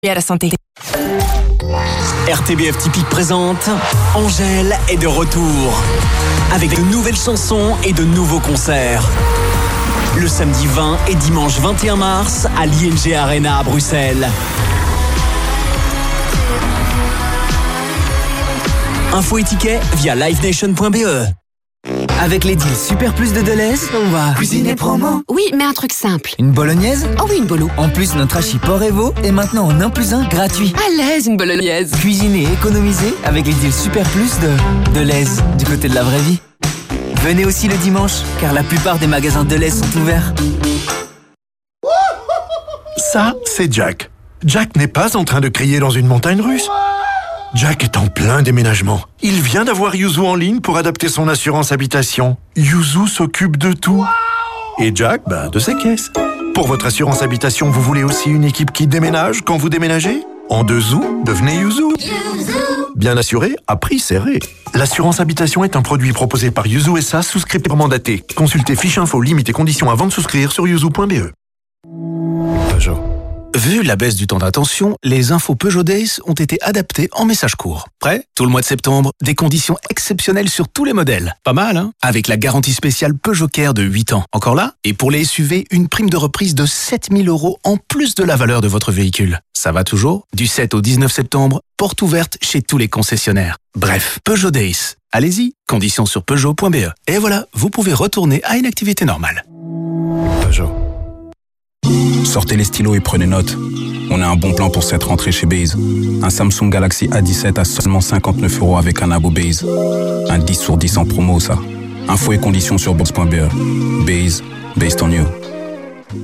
et à la santé. RTBF Typique présente Angèle est de retour avec de nouvelles chansons et de nouveaux concerts. Le samedi 20 et dimanche 21 mars à l'ING Arena à Bruxelles. Info et tickets via livenation.be. Avec les deals Super Plus de Deleuze, on va cuisiner promo. Oui, mais un truc simple. Une bolognaise? Oh oui, une bolo. En plus, notre hachis porc Evo est maintenant en 1+1 gratuit. À l'aise, une bolognaise. Cuisiner et économiser avec les deals Super Plus de Deleuze, du côté de la vraie vie. Venez aussi le dimanche, car la plupart des magasins Deleuze sont ouverts. Ça, c'est Jack. Jack n'est pas en train de crier dans une montagne russe. Jack est en plein déménagement. Il vient d'avoir Yuzu en ligne pour adapter son assurance habitation. Yuzu s'occupe de tout. Et Jack, de ses caisses. Pour votre assurance habitation, vous voulez aussi une équipe qui déménage quand vous déménagez? En 2 zou, devenez Yuzu. Bien assuré, à prix serré. L'assurance habitation est un produit proposé par Yuzu SA, souscripteur mandaté. Consultez fiche info, limites et conditions avant de souscrire sur yuzu.be. Vu la baisse du temps d'attention, les infos Peugeot Days ont été adaptées en message court. Prêt? Tout le mois de septembre, des conditions exceptionnelles sur tous les modèles. Pas mal, hein? Avec la garantie spéciale Peugeot Care de 8 ans. Encore là? Et pour les SUV, une prime de reprise de 7 000 € en plus de la valeur de votre véhicule. Ça va toujours? Du 7 au 19 septembre, porte ouverte chez tous les concessionnaires. Bref, Peugeot Days. Allez-y, conditions sur Peugeot.be. Et voilà, vous pouvez retourner à une activité normale. Peugeot. Sortez les stylos et prenez note. On a un bon plan pour cette rentrée chez Base. Un Samsung Galaxy A17 à seulement 59 € avec un abo Base. Un 10 sur 10 en promo, ça. Infos et conditions sur Base.be. Base, based on you.